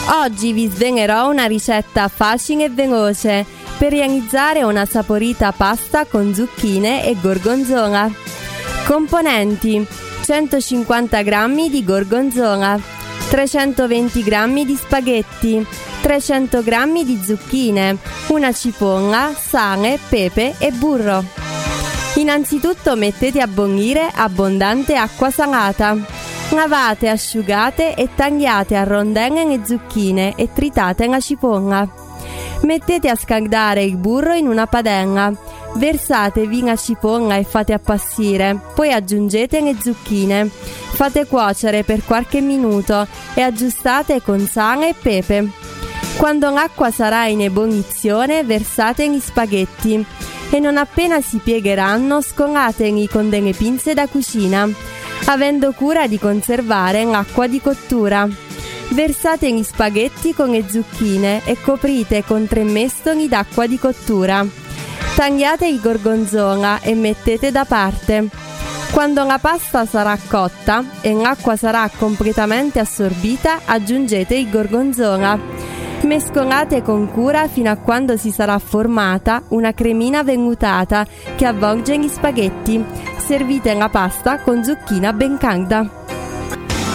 Oggi vi sveglerò una ricetta facile e veloce per realizzare una saporita pasta con zucchine e gorgonzola. Componenti: 150 g di gorgonzola, 320 g di spaghetti, 300 g di zucchine, una cipolla, sale, pepe e burro. Innanzitutto mettete a bollire abbondante acqua salata. Lavate, asciugate e tagliate a rondelle le zucchine e tritate la cipolla. Mettete a scaldare il burro in una padella. Versatevi la cipolla e fate appassire, poi aggiungete le zucchine. Fate cuocere per qualche minuto e aggiustate con sale e pepe. Quando l'acqua sarà in ebollizione, versate gli spaghetti e non appena si piegheranno scolateli con delle pinze da cucina, avendo cura di conservare l'acqua di cottura. Versate gli spaghetti con le zucchine e coprite con 3 mestoli d'acqua di cottura. Tagliate il gorgonzola e mettete da parte. Quando la pasta sarà cotta e l'acqua sarà completamente assorbita, aggiungete il gorgonzola. Mescolate con cura fino a quando si sarà formata una cremina vellutata che avvolge gli spaghetti. Servite la pasta con zucchina ben calda.